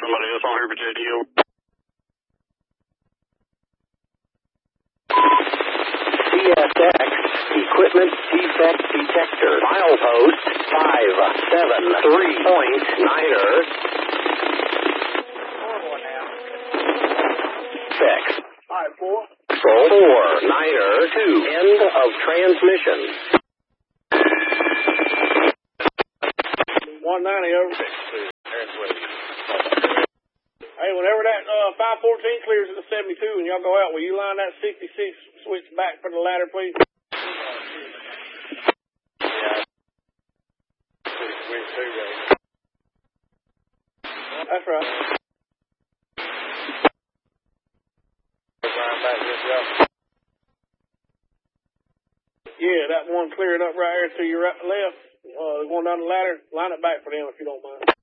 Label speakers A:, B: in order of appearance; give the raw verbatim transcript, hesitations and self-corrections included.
A: somebody else on here for J D O.
B: C S X Equipment Defect Detector. Milepost five seven three point niner. Six.
C: Alright, four.
B: Control four niner two. End of transmission.
C: one ninety over. Hey, whenever that uh, five fourteen clears at the seventy-two and y'all go out, will you line that sixty-six switch back for the ladder, please? That's right. Yeah, that one cleared up right here to your right, left. Uh, going down the ladder. Line it back for them if you don't mind.